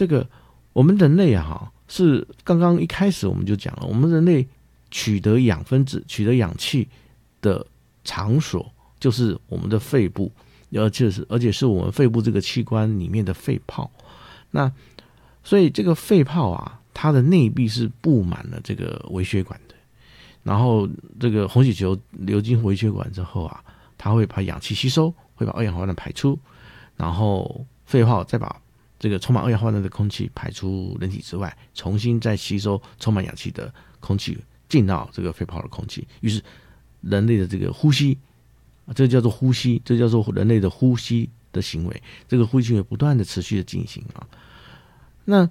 这个我们人类是刚刚一开始我们就讲了，我们人类取得氧分子、取得氧气的场所就是我们的肺部，而且是我们肺部这个器官里面的肺泡。那所以这个肺泡它的内壁是布满了这个微血管的，然后这个红血球流经微血管之后它会把氧气吸收，会把二氧化碳排出，然后肺泡再把这个充满二氧化碳的空气排出人体之外，重新再吸收充满氧气的空气进到这个肺泡的空气，于是人类的这个呼吸，这叫做呼吸，这叫做人类的呼吸的行为，这个呼吸行为不断的持续的进行那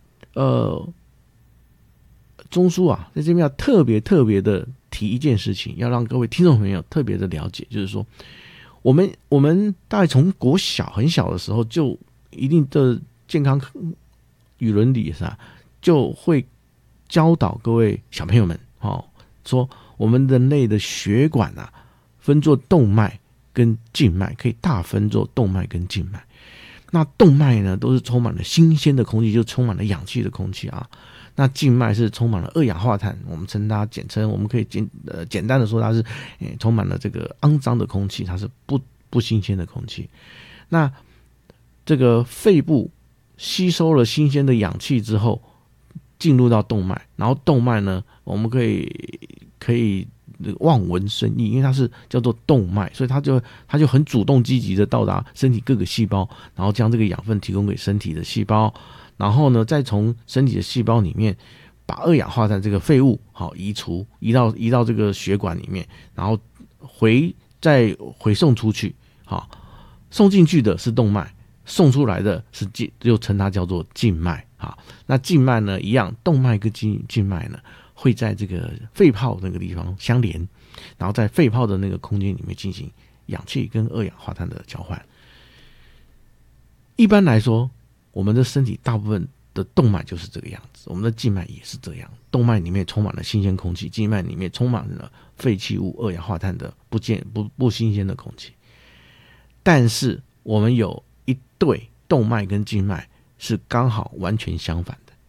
中枢在这边要特别的提一件事情，要让各位听众朋友特别的了解，就是说我们大概从国小很小的时候就一定的健康与伦理就会教导各位小朋友们说我们人类的血管分作动脉跟静脉，可以大分作动脉跟静脉。那动脉呢都是充满了新鲜的空气，就充满了氧气的空气那静脉是充满了二氧化碳，我们称它简称，我们可以简单的说它是充满了这个肮脏的空气，它是不新鲜的空气。那这个肺部吸收了新鲜的氧气之后，进入到动脉，然后动脉呢，我们可以望闻生义，因为它是叫做动脉，所以它就很主动积极的到达身体各个细胞，然后将这个养分提供给身体的细胞，然后呢，再从身体的细胞里面把二氧化碳这个废物移到这个血管里面，然后再回送出去送进去的是动脉，送出来的是就称它叫做静脉那静脉呢一样，动脉跟静脉呢会在这个肺泡那个地方相连，然后在肺泡的那个空间里面进行氧气跟二氧化碳的交换。一般来说，我们的身体大部分的动脉就是这个样子，我们的静脉也是这样，动脉里面充满了新鲜空气，静脉里面充满了废弃物、二氧化碳的不新鲜的空气。但是我们有一对动脉跟静脉是刚好完全相反的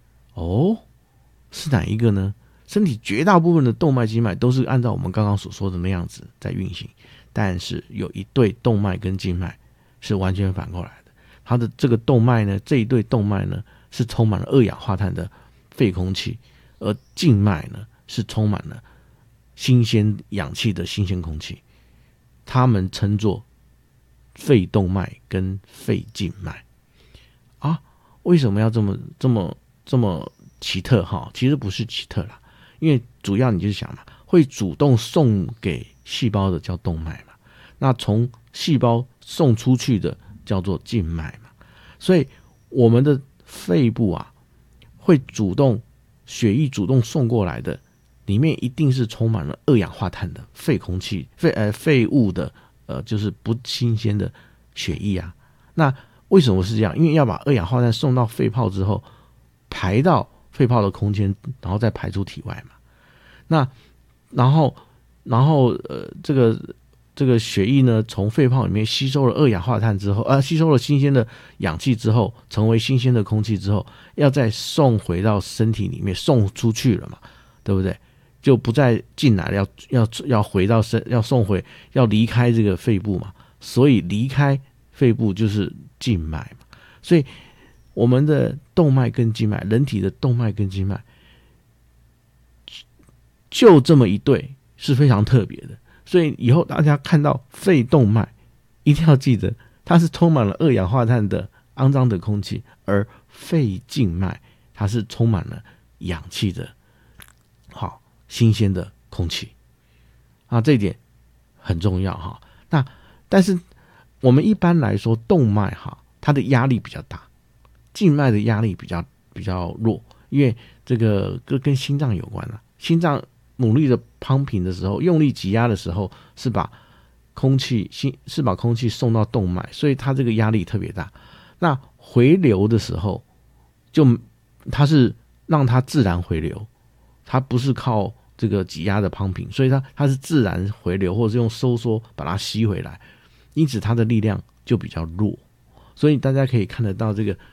是哪一个呢？身体绝大部分的动脉静脉都是按照我们刚刚所说的那样子在运行，但是有一对动脉跟静脉是完全反过来的。它的这个动脉呢，这一对动脉呢是充满了二氧化碳的废空气，而静脉呢是充满了新鲜氧气的新鲜空气，它们称作肺动脉跟肺静脉为什么要这么奇特其实不是奇特啦，因为主要你就想嘛，会主动送给细胞的叫动脉嘛，那从细胞送出去的叫做静脉嘛，所以我们的肺部会血液主动送过来的，里面一定是充满了二氧化碳的废空气、废物的就是不新鲜的血液那为什么是这样？因为要把二氧化碳送到肺泡之后，排到肺泡的空间，然后再排出体外嘛。那然后这个血液呢，从肺泡里面吸收了二氧化碳之后，吸收了新鲜的氧气之后，成为新鲜的空气之后，要再送回到身体里面，送出去了嘛，对不对？就不再进来了，要回到要送回，要离开这个肺部嘛，所以离开肺部就是静脉嘛。所以我们的动脉跟静脉，人体的动脉跟静脉，就这么一对是非常特别的。所以以后大家看到肺动脉，一定要记得它是充满了二氧化碳的肮脏的空气，而肺静脉它是充满了氧气的新鲜的空气这一点很重要那但是我们一般来说，动脉它的压力比较大，静脉的压力比较弱，因为这个跟心脏有关心脏努力的pumping的时候，用力挤压的时候，是把空气送到动脉，所以它这个压力特别大。那回流的时候，它是让它自然回流，它不是靠这个挤压的pumping，所以它是自然回流，或者是用收缩把它吸回来，因此它的力量就比较弱。所以大家可以看得到这个